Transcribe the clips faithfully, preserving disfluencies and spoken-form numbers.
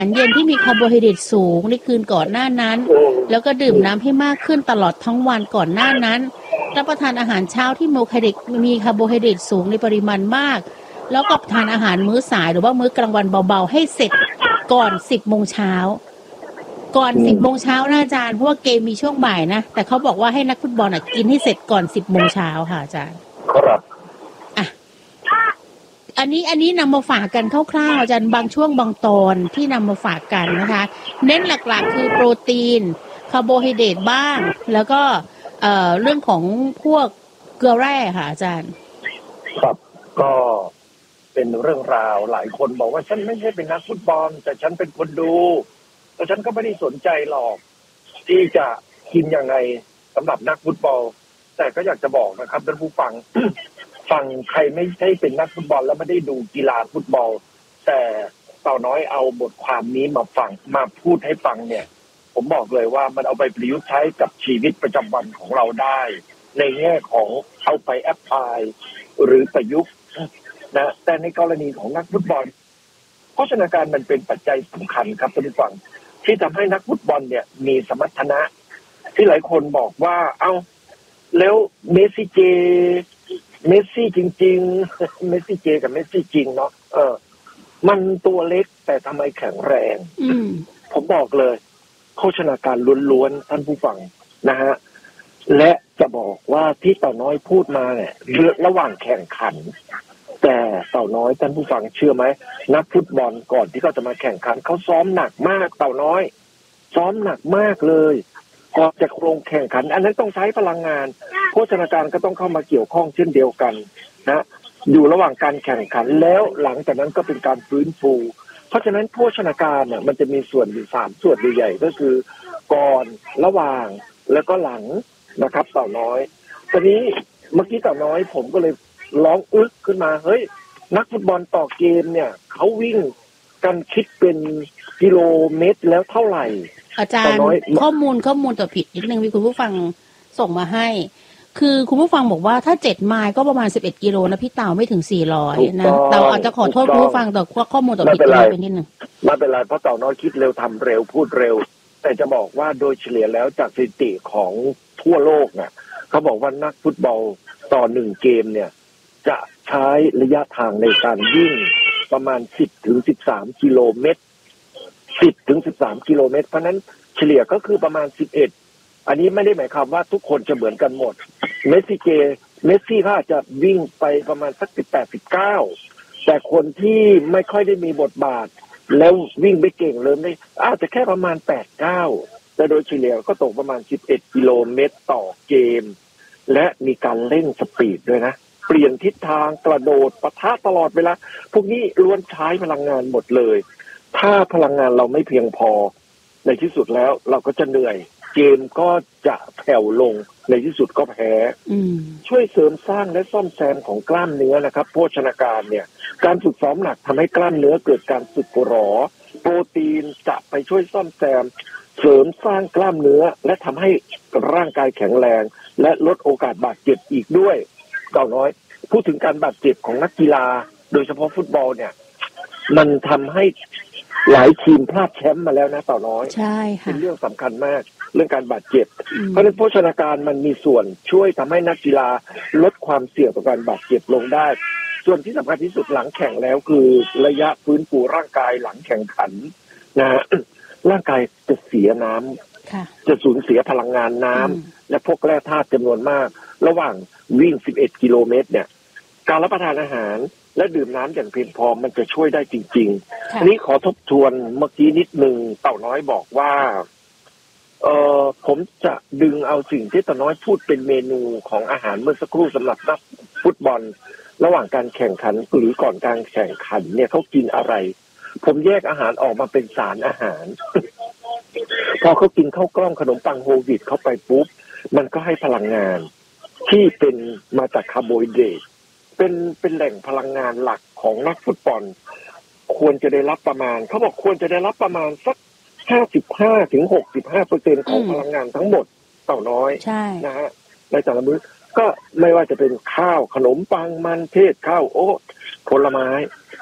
ารเย็นที่มีคาร์โบไฮเดรตสูงในคืนก่อนหน้านั้นแล้วก็ดื่มน้ำให้มากขึ้นตลอดทั้งวันก่อนหน้านั้นรับประทานอาหารเช้าที่มีคาร์โบไฮเดรตมีคาร์โบไฮเดรตสูงในปริมาณมากแล้วก็ทานอาหารมื้อสายหรือว่ามื้อกลางวันเบาๆให้เสร็จก่อนสิบโมงเช้าก่อนสิบโมงเช้านะอาจารย์เพราะว่าเกมมีช่วงบ่ายนะแต่เขาบอกว่าให้นักฟุตบอลอ่ะกินให้เสร็จก่อนสิบโมงเช้าค่ะอาจารย์ครับอ่ะอันนี้อันนี้นำมาฝากกันคร่าวๆอาจารย์บางช่วงบางตอนที่นำมาฝากกันนะคะเน้นหลักๆคือโปรตีนคาร์โบไฮเดรตบ้างแล้วก็เอ่อเรื่องของพวกเกลือแร่ค่ะอาจารย์ครับก็เป็นเรื่องราวหลายคนบอกว่าฉันไม่ใช่เป็นนักฟุตบอลแต่ฉันเป็นคนดูแต่ฉันก็ไม่ได้สนใจหรอกที่จะกินยังไงสำหรับนักฟุตบอลแต่ก็อยากจะบอกนะครับท่านผู้ฟัง ฟังใครไม่ใช่เป็นนักฟุตบอลแล้วไม่ได้ดูกีฬาฟุตบอลแต่เต่าน้อยเอาบทความนี้มาฟังมาพูดให้ฟังเนี่ยผมบอกเลยว่ามันเอาไปประยุกต์ใช้กับชีวิตประจำวันของเราได้ในแง่ของเอาไปแอพพลายหรือประยุกต์นะแต่ในกรณีของนักฟุตบอลโภชนาการมันเป็นปัจจัยสำคัญครับท่านผู้ฟังที่ทำให้นักฟุตบอลเนี่ยมีสมรรถนะที่หลายคนบอกว่าเอ้าแล้วเมสซี่เจเมสซี่จริงๆเมสซี่เจกับเมสซี่จริงเนาะเออมันตัวเล็กแต่ทำไมแข็งแรงผมบอกเลยโภชนาการล้วนๆท่านผู้ฟังนะฮะและจะบอกว่าที่เต่าน้อยพูดมาเนี่ยระหว่างแข่งขันแต่เต่าน้อยท่านผู้ฟังเชื่อไหมนักฟุตบอลก่อนที่เขาจะมาแข่งขันเขาซ้อมหนักมากเต่าน้อยซ้อมหนักมากเลยก่อนจะลงแข่งขันอันนั้นต้องใช้พลังงานโภชนาการก็ต้องเข้ามาเกี่ยวข้องเช่นเดียวกันนะอยู่ระหว่างการแข่งขันแล้วหลังจากนั้นก็เป็นการฟื้นฟูเพราะฉะนั้นโภชนาการเนี่ยมันจะมีส่วนอยู่สามส่วนใหญ่ๆก็คือก่อนระหว่างแล้วก็หลังนะครับเต่าน้อยตอนนี้เมื่อกี้เต่าน้อยผมก็เลยร้องอึกขึ้นมาเฮ้ยนักฟุตบอลต่อเกมเนี่ยเขาวิ่งกันคิดเป็นกิโลเมตรแล้วเท่าไหร่อาจารย์ข้อมูลข้อมูลต่อผิดนิดนึงมีคุณผู้ฟังส่งมาให้คือคุณผู้ฟังบอกว่าถ้าเจ็ดไมล์ก็ประมาณสิบเอ็ดกิโลนะพี่เต่าไม่ถึงสี่ร้อยนะเต่าอาจจะขอโทษคุณผู้ฟังแต่ข้อมูลต่อผิดไปนิดนึงไม่เป็นไรเพราะเต่าน้อยคิดเร็วทำเร็วพูดเร็วแต่จะบอกว่าโดยเฉลี่ยแล้วจากสถิติของทั่วโลกเนี่ยเขาบอกว่านักฟุตบอลต่อหนึ่งเกมเนี่ยจะใช้ระยะทางในการวิ่งประมาณสิบถึงสิบสามกิโลเมตรสิบถึงสิบสามกิโลเมตรเพราะนั้นเฉลี่ยก็คือประมาณสิบเอ็ดอันนี้ไม่ได้หมายความว่าทุกคนจะเหมือนกันหมดเมสซี่เจเมสซี่เขาอาจจะวิ่งไปประมาณสักสิบแปดสิบเก้าแต่คนที่ไม่ค่อยได้มีบทบาทแล้ววิ่งไปเก่งเลยได้อาจจะแค่ประมาณแปดเก้าแต่โดยเฉลี่ยก็ตกประมาณสิบเอ็ดกิโลเมตรต่อเกมและมีการเร่งสปีดด้วยนะเปลี่ยนทิศทางกระโดดปะทะตลอดเวลาพวกนี้ล้วนใช้พลังงานหมดเลยถ้าพลังงานเราไม่เพียงพอในที่สุดแล้วเราก็จะเหนื่อยเกมก็จะแผ่วลงในที่สุดก็แพ้ช่วยเสริมสร้างและซ่อมแซมของกล้ามเนื้อนะครับโภชนาการเนี่ยการฝึกซ้อมหนักทำให้กล้ามเนื้อเกิดการสึกหรอโปรตีนจะไปช่วยซ่อมแซมเสริมสร้างกล้ามเนื้อและทำให้ร่างกายแข็งแรงและลดโอกาสบาดเจ็บอีกด้วยเต่าน้อยพูดถึงการบาดเจ็บของนักกีฬาโดยเฉพาะฟุตบอลเนี่ยมันทำให้หลายทีมพลาดแชมป์มาแล้วนะเต่าน้อยใช่ค่ะเป็นเรื่องสำคัญมากเรื่องการบาดเจ็บเพราะฉะนั้นโภชนาการมันมีส่วนช่วยทำให้นักกีฬาลดความเสี่ยงต่อการบาดเจ็บลงได้ส่วนที่สำคัญที่สุดหลังแข่งแล้วคือระยะฟื้นฟูร่างกายหลังแข่งขันนะฮะร่างกายจะเสียน้ำจะสูญเสียพลังงานน้ำและพวกแร่ธาตุจำนวนมากระหว่างวิ่งสิบเอ็ดกิโลเมตรเนี่ยการรับประทานอาหารและดื่มน้ำอย่างเพียงพอมันจะช่วยได้จริงๆอันนี้ขอทบทวนเมื่อกี้นิดนึงเต่าน้อยบอกว่าเออผมจะดึงเอาสิ่งที่เต่าน้อยพูดเป็นเมนูของอาหารเมื่อสักครู่สำหรับนักฟุตบอลระหว่างการแข่งขันหรือก่อนการแข่งขันเนี่ยเขากินอะไรผมแยกอาหารออกมาเป็นสารอาหาร พอเขากินข้าวกล้องขนมปังโฮลวีตเข้าไปปุ๊บมันก็ให้พลังงานที่เป็นมาจากคาร์โบไฮเดรตเป็นเป็นแหล่งพลังงานหลักของนักฟุตบอลควรจะได้รับประมาณเขาบอกควรจะได้รับประมาณสักห้าสิบห้าถึงหกสิบห้าเปอร์เซ็นต์ของพลังงานทั้งหมดเต่าน้อยนะฮะในแต่ละมื้อก็ไม่ว่าจะเป็นข้าวขนมปังมันเทศข้าวโอ๊ตผลไม้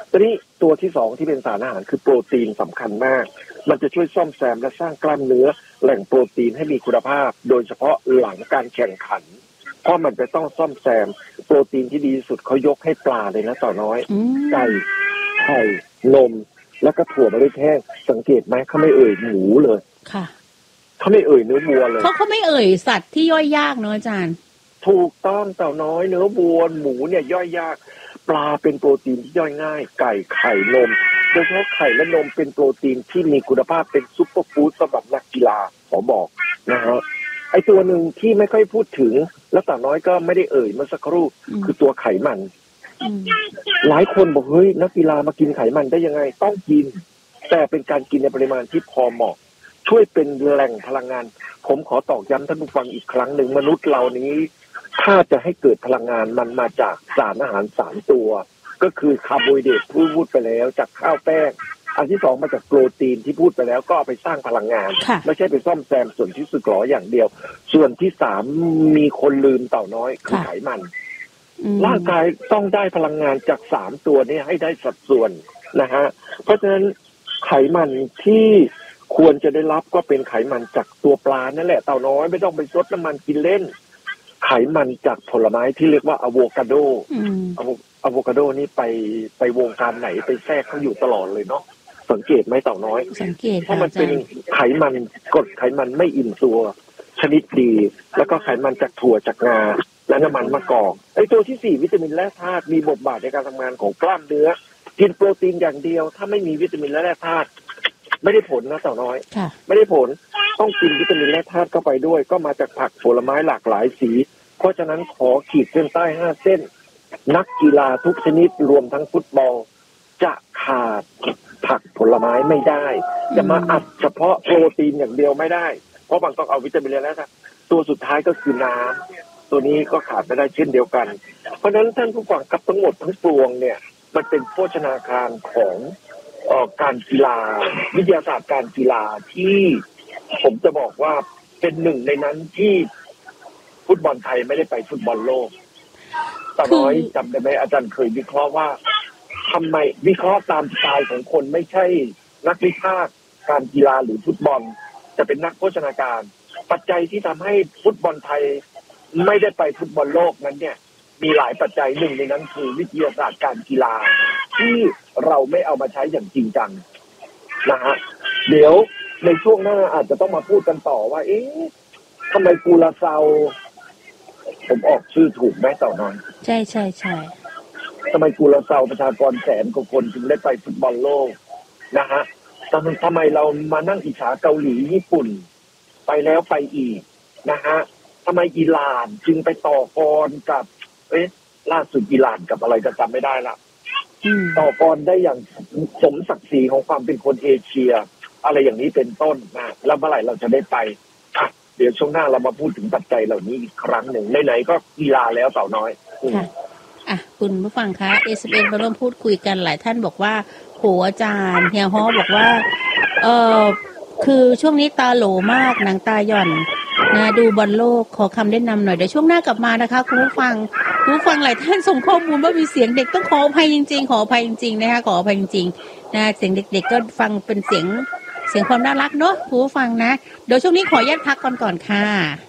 ตอนนี้ตัวที่สองที่เป็นสารอาหารคือโปรตีนสำคัญมากมันจะช่วยซ่อมแซมและสร้างกล้ามเนื้อแหล่งโปรตีนให้มีคุณภาพโดยเฉพาะหลังการแข่งขันเพราะมันจะต้องซ่อมแซมโปรตีนที่ดีที่สุดเขายกให้ปลาเลยนะต่อน้อยไก่ไข่นมแล้วก็ถั่วเมล็ดแห้งสังเกตไหมเขาไม่เอ่ยหมูเลยค่ะเขาไม่เอ่ยเนื้อวัวเลยเขาเขาไม่เอ่ยสัตว์ที่ย่อยยากเนาะอาจารย์ถูกต้องเต่าน้อยเนื้อวัวหมูเนี่ยย่อยยากปลาเป็นโปรตีนที่ย่อยง่ายไก่ไข่นมโดยเฉพาะไข่และนมเป็นโปรตีนที่มีคุณภาพเป็นซุปเปอร์ฟู้ดสำหรับนักกีฬาขอบอกนะฮะไอตัวหนึ่งที่ไม่ค่อยพูดถึงแล้วต่าน้อยก็ไม่ได้เอ่ยเมื่อสักครู่คือตัวไขมันหลายคนบอกเฮ้ยนักกีฬามากินไขมันได้ยังไงต้องกินแต่เป็นการกินในปริมาณที่พอเหมาะช่วยเป็นแหล่งพลังงานผมขอตอกย้ำท่านผู้ฟังอีกครั้งหนึ่งมนุษย์เรานี้ถ้าจะให้เกิดพลังงานมันมาจากสารอาหารสามตัวก็คือคาร์โบไฮเดรตที่พูดไปแล้วจากข้าวแป้งอันที่สองมาจากโปรตีนที่พูดไปแล้วก็เอาไปสร้างพลังงานไม่ใช่ไปซ่อมแซมส่วนที่สึกหรออย่างเดียวส่วนที่สามมีคนลืมเต่าน้อยคือไขมันร่างกายต้องได้พลังงานจากสามตัวนี้ให้ได้สัดส่วนนะฮะเพราะฉะนั้นไขมันที่ควรจะได้รับก็เป็นไขมันจากตัวปลานั่นแหละเต่าน้อยไม่ต้องไปซดน้ำมันกินเล่นไขมันจากผลไม้ที่เรียกว่าอะโวคาโดอะโวคาโดนี่ไปไปวงการไหนไปแทรกเขาอยู่ตลอดเลยเนาะสังเกตไหมเต่าน้อยสังเกตเพราะมันเป็นไขมันกรดไขมันไม่อิ่มตัวชนิดดีแล้วก็ไขมันจากถั่วจากงาและน้ำมันมะกอกไอ้ตัวที่สี่วิตามินและธาตุมีบทบาทในการทำงานของกล้ามเนื้อกินโปรตีนอย่างเดียวถ้าไม่มีวิตามินและธาตุไม่ได้ผลนะเต่าน้อยไม่ได้ผลต้องกินวิตามินและธาตุเข้าไปด้วยก็มาจากผักผลไม้หลากหลายสีเพราะฉะนั้นขอขีดเส้นใต้ห้าเส้นนักกีฬาทุกชนิดรวมทั้งฟุตบอลจะขาดผักผลไม้ไม่ได้จะมาอัดเฉพาะโปรตีนอย่างเดียวไม่ได้เพราะบางต้องเอาวิตามินและธาตุตัวสุดท้ายก็คือน้ำตัวนี้ก็ขาดไม่ได้เช่นเดียวกันเพราะฉะนั้นท่านผู้ฟังกับทั้งหมดทั้งปวงเนี่ยมันเป็นโภชนาการของเอ่อการกีฬาวิทยาศาสตร์การกีฬาที่ผมจะบอกว่าเป็นหนึ่งในนั้นที่ฟุตบอลไทยไม่ได้ไปฟุตบอลโลกตาน้อยจำได้ไหมอาจารย์เคยวิเคราะห์ว่าทำไมวิเคราะห์ตามสไตล์ของคนไม่ใช่นักวิพากษ์การกีฬาหรือฟุตบอลจะเป็นนักโภชนาการปัจจัยที่ทำให้ฟุตบอลไทยไม่ได้ไปฟุตบอลโลกนั้นเนี่ยมีหลายปัจจัยหนึ่งในนั้นคือวิทยาศาสตร์การกีฬาที่เราไม่เอามาใช้อย่างจริงจังนะฮะเดี๋ยวในช่วงหน้าอาจจะต้องมาพูดกันต่อว่าเอ๊ะทำไมกูลาเซาผมออกชื่อถูกไหมต่อน้อยใช่ใช่ใช่ทำไมกูลาเซาประชากรแสนกว่าคนจึงได้ไปฟุตบอลโลกนะฮะทำไมทำไมเรามานั่งอิจฉาเกาหลีญี่ปุ่นไปแล้วไปอีกนะฮะทำไมอิหร่านจึงไปต่อกรกับเอ๊ะล่าสุดอิหร่านกับอะไรก็จำไม่ได้ละต่อกรได้อย่างสมศักดิ์ศรีของความเป็นคนเอเชียอะไรอย่างนี้เป็นต้นนะแล้วเมื่อไหร่เราจะได้ไปอ่ะเดี๋ยวช่วงหน้าเรามาพูดถึงปัจจัยเหล่านี้อีกครั้งหนึ่งไหนๆก็กีฬาแล้วเต่าน้อยค่ะอ่ะคุณผู้ฟังคะ เอส เอ็ม มาร่วมพูดคุยกันหลายท่านบอกว่าโหอาจารย์เฮียฮอบอกว่าเออคือช่วงนี้ตาโหลมากหนังตาหย่อนนะดูบอลโลกขอคำแนะนำหน่อยเดี๋ยวช่วงหน้ากลับมานะคะคุณผู้ฟังคุณผู้ฟังหลายท่านส่งข้อมูลว่ามีเสียงเด็กต้องขออภัยจริงๆขออภัยจริงๆนะคะขออภัยจริงๆนะเสียงเด็กๆก็ฟังเป็นเสียงเสียงความน่ารักเนาะคุณผู้ฟังนะเดี๋ยวช่วงนี้ขอแยกพักก่อนก่อนค่ะ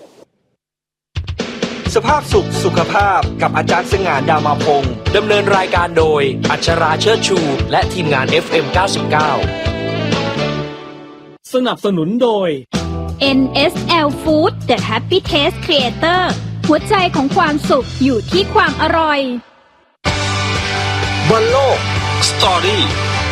สภาพสุขสุขภาพกับอาจารย์สง่าดามาพงศ์ดำเนินรายการโดยอัชราเชิดชูและทีมงาน เอฟ เอ็ม เก้าสิบเก้าสนับสนุนโดยเอ็น เอส แอล Food The Happy Taste Creator หัวใจของความสุขอยู่ที่ความอร่อยบอลโลกสตอรี่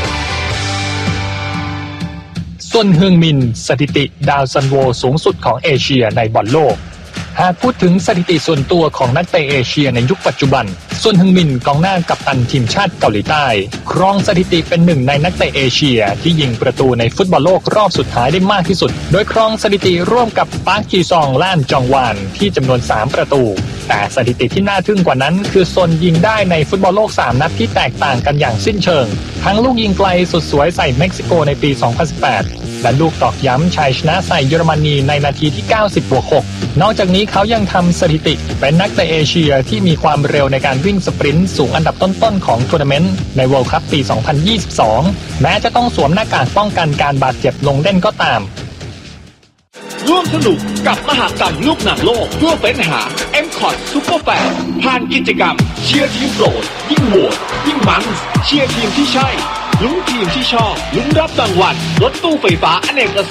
ซุนเฮึงมินสถิติดาวซันโวสูงสุดของเอเชียในบอลโลกหากพูดถึงสถิติส่วนตัวของนักเตะเอเชียในยุคปัจจุบันซุนเฮึงมินกองหน้ากัปตันทีมชาติเกาหลีใต้ครองสถิติเป็นหนึ่งในนักเตะเอเชียที่ยิงประตูในฟุตบอลโลกรอบสุดท้ายได้มากที่สุดโดยครองสถิติร่วมกับปาร์คจีซองและอันจองวานที่จำนวนสามประตูแต่สถิติที่น่าทึ่งกว่านั้นคือซุนยิงได้ในฟุตบอลโลกสามนัดที่แตกต่างกันอย่างสิ้นเชิงทั้งลูกยิงไกลสุดสวยใส่เม็กซิโกในปีสองพันสิบแปดและลูกตอกย้ำชัยชนะใส่เยอรมนีในนาทีที่เก้าสิบบวกหกนอกจากนี้เขายังทำสถิติเป็นนักเตะเอเชียที่มีความเร็วในการวิ่งวิ่งสปรินต์สูงอันดับต้นๆของทัวร์นาเมนต์ใน World Cup ปี สองพันยี่สิบสอง แม้จะต้องสวมหน้ากากป้องกันการบาดเจ็บลงเล่นก็ตามร่วมสนุกกับมหกรรมลูกหนังโลกเพื่อเฟ้นหา เอ็ม คอท Super Fan ผ่านกิจกรรมเชียร์ทีมโปรดยิ่งโหวตยิ่งมันเชียร์ทีมที่ใช่ลุ้นทีมที่ชอบลุ้นรับรางวัลรถตู้ไฟฟ้าอเนก